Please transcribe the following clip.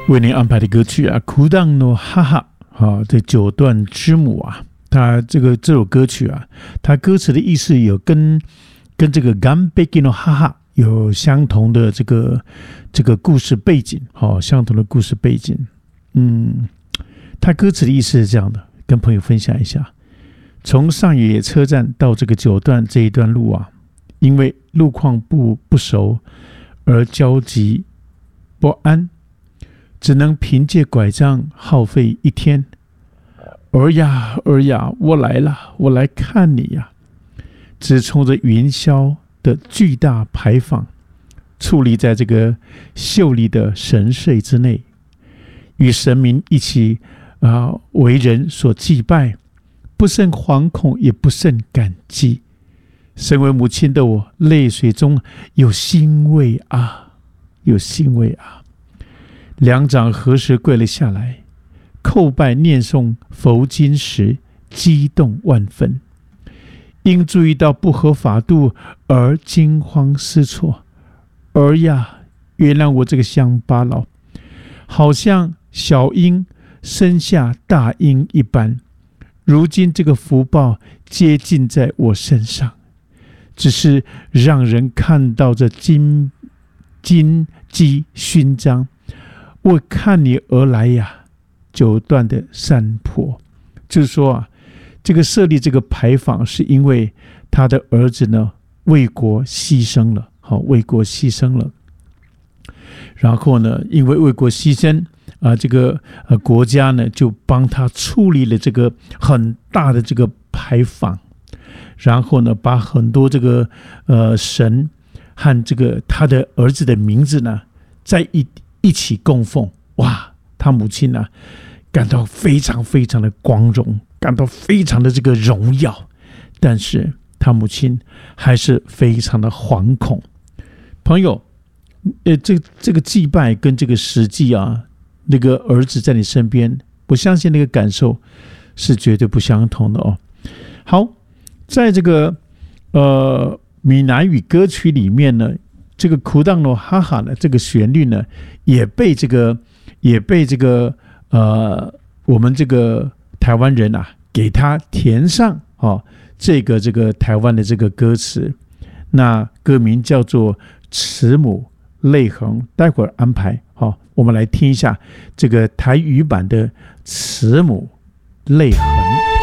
为您安排的歌曲啊，苦当诺哈哈，这九段之母啊，它这首歌曲啊，它歌词的意思有跟这个 Gambekino 哈哈有相同的这个故事背景，相同的故事背景。它歌词的意思是这样的，跟朋友分享一下。从上野车站到这个九段这一段路啊，因为路况不熟而焦急不安，只能凭借拐杖耗费一天。儿呀儿呀，我来了，我来看你呀！只冲着云霄的巨大牌坊，矗立在这个秀丽的神社之内，与神明一起为人所祭拜，不胜惶恐，也不胜感激。身为母亲的我，泪水中有欣慰啊，有欣慰啊！两掌合十跪了下来，叩拜念诵佛经时，激动万分。因注意到不合法度而惊慌失措。儿呀，原谅我这个乡巴佬，好像小鹰生下大鹰一般。如今这个福报接近在我身上，只是让人看到这金鸡勋章。我看你而来呀，九段的山坡。就是说啊，这个设立这个牌坊是因为他的儿子呢为国牺牲了，为国牺牲了。然后呢，因为为国牺牲这个国家呢就帮他处理了这个很大的这个牌坊，然后呢把很多这个神和这个他的儿子的名字呢在一起供奉。哇，他母亲呢感到非常非常的光荣，感到非常的这个荣耀，但是他母亲还是非常的惶恐。朋友，这个祭拜跟这个实际啊，那个儿子在你身边，我相信那个感受是绝对不相同的哦。好，在这个闽南语歌曲里面呢，这个苦当诺哈哈呢，这个旋律呢，也被这个我们这个台湾人啊，给他填上这个台湾的这个歌词。那歌名叫做《慈母泪痕》，待会儿安排我们来听一下这个台语版的《慈母泪痕》。